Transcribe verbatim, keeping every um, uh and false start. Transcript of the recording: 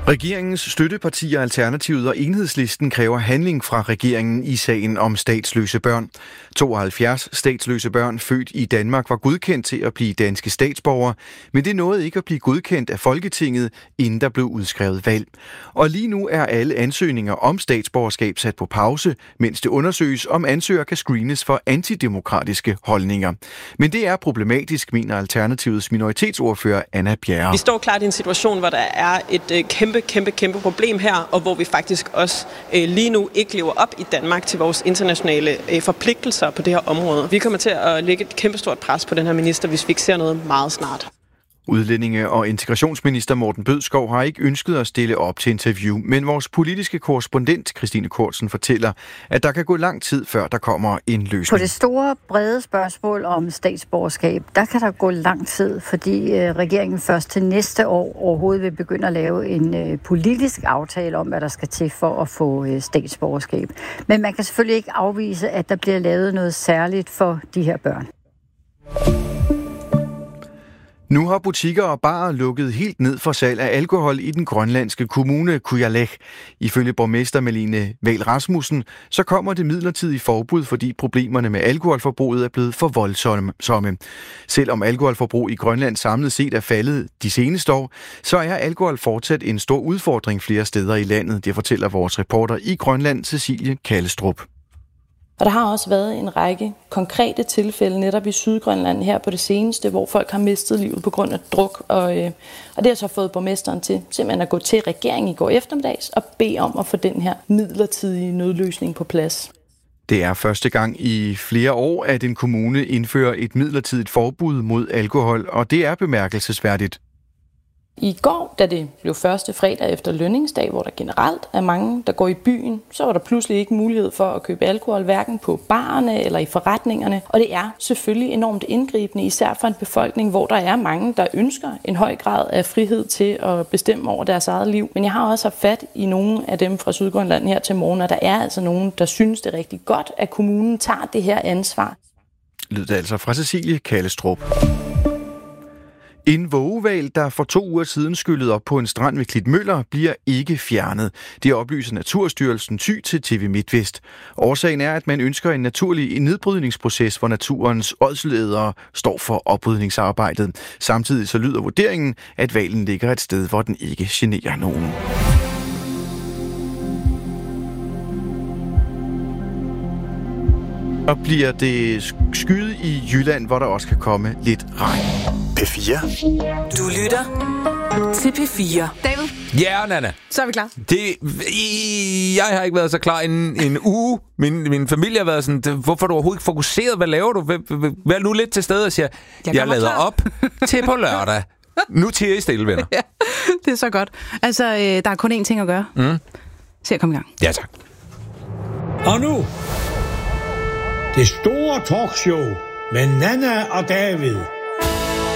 Regeringens støttepartier Alternativet og Enhedslisten kræver handling fra regeringen i sagen om statsløse børn. tooghalvfjerds statsløse børn født i Danmark var godkendt til at blive danske statsborgere, men det nåede ikke at blive godkendt af Folketinget, inden der blev udskrevet valg. Og lige nu er alle ansøgninger om statsborgerskab sat på pause, mens det undersøges, om ansøgere kan screenes for antidemokratiske holdninger. Men det er problematisk, mener Alternativets minoritetsordfører Anna Bjerre. Vi står klart i en situation, hvor der er et øh, kæmpe, kæmpe, kæmpe problem her, og hvor vi faktisk også øh, lige nu ikke lever op i Danmark til vores internationale øh, forpligtelser på det her område. Vi kommer til at lægge et kæmpestort pres på den her minister, hvis vi ikke ser noget meget snart. Udlændinge- og integrationsminister Morten Bødskov har ikke ønsket at stille op til interview, men vores politiske korrespondent Christine Kortsen fortæller, at der kan gå lang tid, før der kommer en løsning. På det store, brede spørgsmål om statsborgerskab, der kan der gå lang tid, fordi øh, regeringen først til næste år overhovedet vil begynde at lave en øh, politisk aftale om, hvad der skal til for at få øh, statsborgerskab. Men man kan selvfølgelig ikke afvise, at der bliver lavet noget særligt for de her børn. Nu har butikker og barer lukket helt ned for salg af alkohol i den grønlandske kommune Kujalleq. Ifølge borgmester Malene Wahl Rasmussen, så kommer det midlertidige forbud, fordi problemerne med alkoholforbruget er blevet for voldsomme. Selvom alkoholforbrug i Grønland samlet set er faldet de seneste år, så er alkohol fortsat en stor udfordring flere steder i landet. Det fortæller vores reporter i Grønland, Cecilie Kallestrup. Og der har også været en række konkrete tilfælde netop i Sydgrønland her på det seneste, hvor folk har mistet livet på grund af druk. Og, øh, og det har så fået borgmesteren til simpelthen at gå til regeringen i går eftermiddags og bede om at få den her midlertidige nødløsning på plads. Det er første gang i flere år, at en kommune indfører et midlertidigt forbud mod alkohol, og det er bemærkelsesværdigt. I går, da det blev første fredag efter lønningsdag, hvor der generelt er mange, der går i byen, så var der pludselig ikke mulighed for at købe alkohol, hverken på barerne eller i forretningerne. Og det er selvfølgelig enormt indgribende, især for en befolkning, hvor der er mange, der ønsker en høj grad af frihed til at bestemme over deres eget liv. Men jeg har også haft fat i nogle af dem fra Sydgrønland her til morgen, og der er altså nogen, der synes det er rigtig godt, at kommunen tager det her ansvar. Lød det altså fra Cecilie Kallestrup. En vågehval, der for to uger siden skyllede op på en strand ved Klitmøller, bliver ikke fjernet. Det oplyser Naturstyrelsen Thy til T V MidtVest. Årsagen er, at man ønsker en naturlig nedbrydningsproces, hvor naturens ådselædere står for oprydningsarbejdet. Samtidig så lyder vurderingen, at hvalen ligger et sted, hvor den ikke generer nogen. Og bliver det skyet i Jylland, hvor der også kan komme lidt regn. P fire. Du lytter til P fire. David? Ja, Nana. Så er vi klar. Det, jeg har ikke været så klar en, en uge. Min, min familie har været sådan, hvorfor er du overhovedet ikke fokuseret? Hvad laver du? Vær nu lidt til stede og siger, jeg, jeg lader klar. op til på lørdag. Nu tiger I stille, venner. Ja, det er så godt. Altså, der er kun én ting at gøre. Mm. Så jeg kommer i gang. Ja, tak. Og nu, det store talkshow med Nana og David.